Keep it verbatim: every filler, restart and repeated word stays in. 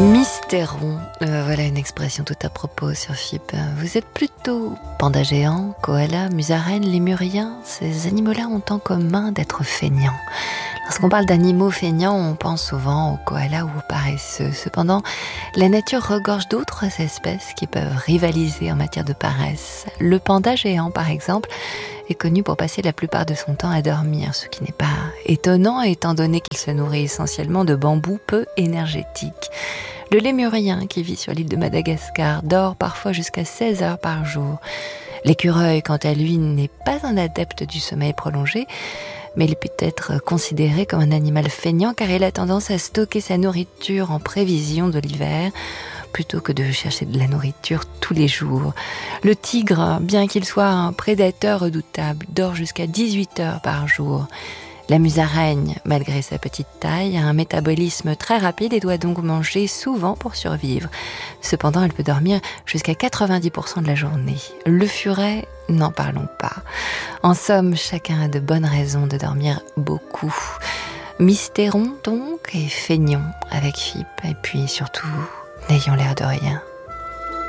Mystéron, euh, voilà une expression tout à propos sur Fipe. Vous êtes plutôt panda géant, koala, musaraigne, lémurien. Ces animaux-là ont en commun d'être feignants. Lorsqu'on parle d'animaux feignants, on pense souvent aux koalas ou aux paresseux. Cependant, la nature regorge d'autres espèces qui peuvent rivaliser en matière de paresse. Le panda géant, par exemple, est connu pour passer la plupart de son temps à dormir, ce qui n'est pas étonnant étant donné qu'il se nourrit essentiellement de bambous peu énergétiques. Le lémurien, qui vit sur l'île de Madagascar, dort parfois jusqu'à seize heures par jour. L'écureuil, quant à lui, n'est pas un adepte du sommeil prolongé, mais il peut être considéré comme un animal feignant car il a tendance à stocker sa nourriture en prévision de l'hiver, plutôt que de chercher de la nourriture tous les jours. Le tigre, bien qu'il soit un prédateur redoutable, dort jusqu'à dix-huit heures par jour. La musaraigne, malgré sa petite taille, a un métabolisme très rapide et doit donc manger souvent pour survivre. Cependant, elle peut dormir jusqu'à quatre-vingt-dix pour cent de la journée. Le furet, n'en parlons pas. En somme, chacun a de bonnes raisons de dormir beaucoup. Mystéron donc et feignons avec Fipe, et puis surtout, n'ayons l'air de rien.